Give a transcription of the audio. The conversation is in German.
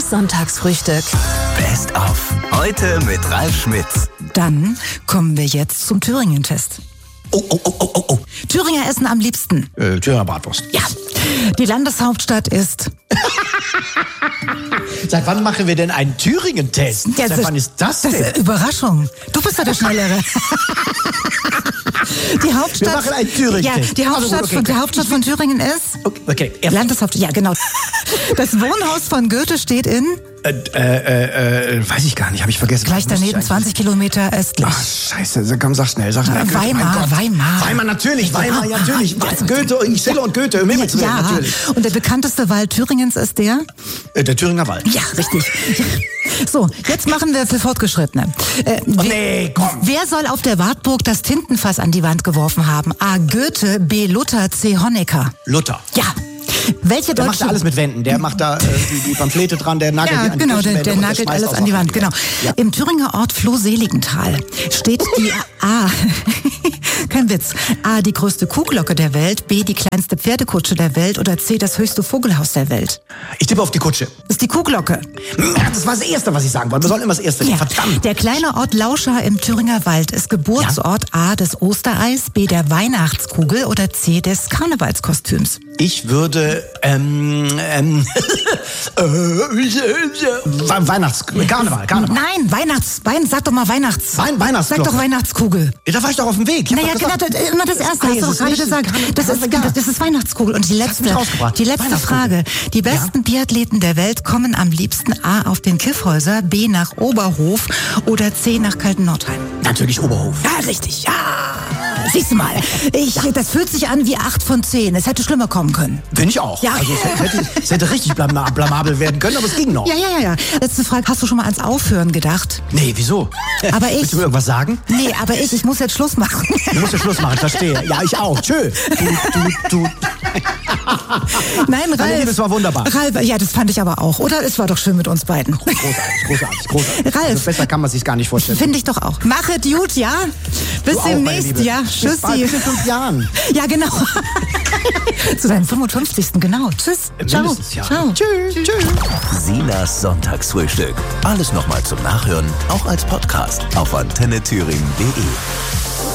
Sinas Sonntagsfrühstück. Best of. Heute mit Ralf Schmitz. Dann kommen wir jetzt zum Thüringen-Test. Oh. Thüringer essen am liebsten. Thüringer Bratwurst. Ja. Die Landeshauptstadt ist... Seit wann machen wir denn einen Thüringen-Test? Ja, Seit wann ist das denn? Das ist Überraschung. Du bist ja der Schnellere. Die Hauptstadt... Wir machen einen Thüringen-Test. Ja, die Hauptstadt von Thüringen ist... Okay. Landeshauptstadt, ja genau. Das Wohnhaus von Goethe steht in... Weiß ich gar nicht, habe ich vergessen. Gleich daneben, 20 Kilometer östlich. Ach, scheiße, komm, sag schnell. Weimar. Weimar, natürlich, natürlich. Goethe, Schiller und Goethe, im Himmel ja, natürlich. Und der bekannteste Wald Thüringens ist der? Der Thüringer Wald. Ja, richtig. So, jetzt machen wir für Fortgeschrittene. Nee, komm. Wer soll auf der Wartburg das Tintenfass an die Wand geworfen haben? A. Goethe, B. Luther, C. Honecker. Luther. Ja. Welche Der macht da alles mit Wänden. Der macht da die Pamphlete dran, der nagelt die an die Kirchenwände der und nagelt schmeißt alles aus an die auf Wand, genau. Ja. Im Thüringer Ort Floh-Seligenthal steht die A. Kein Witz. A. die größte Kuhglocke der Welt, B. die kleinste Pferdekutsche der Welt oder C. das höchste Vogelhaus der Welt. Ich tippe auf die Kutsche. Das ist die Kuhglocke. Das war das Erste, was ich sagen wollte. Wir sollen immer das Erste. Ja. Verdammt. Der kleine Ort Lauscha im Thüringer Wald ist Geburtsort A. des Ostereis, B. der Weihnachtskugel oder C. des Karnevalskostüms. Ich würde Karneval. Nein, sag doch mal Weihnachtsglocke. Sag doch Weihnachtskugel. Ja, da war ich doch auf dem Weg. Naja, genau, immer das Erste, hast du doch gerade gesagt. Das ist Weihnachtskugel. Und die letzte Frage. Die besten Biathleten der Welt kommen am liebsten A. auf den Kiffhäuser, B. nach Oberhof oder C. nach Kaltennordheim. Natürlich Oberhof. Ja, richtig, ja. Siehst du mal, das fühlt sich an wie 8 von 10. Es hätte schlimmer kommen können. Bin ich auch. Ja. Also es hätte richtig blamabel werden können, aber es ging noch. Ja. Letzte Frage, hast du schon mal ans Aufhören gedacht? Nee, wieso? Aber Willst du mir irgendwas sagen? Nee, aber ich muss jetzt Schluss machen. Du musst ja Schluss machen, verstehe. Ja, ich auch. Tschö. Du. Nein, Ralf. Das war wunderbar. Ralf, ja, das fand ich aber auch, oder? Es war doch schön mit uns beiden. Großartig. Ralf. Also besser kann man sich gar nicht vorstellen. Finde ich doch auch. Mach es gut, ja? Bis demnächst, ja? Tschüssi. Bis in 5 Jahren. Ja, genau. Zu deinem 55. Genau. Tschüss. Ciao. Ja. Ciao. Tschüss. Sinas Sonntagsfrühstück. Alles nochmal zum Nachhören, auch als Podcast auf antennethüringen.de.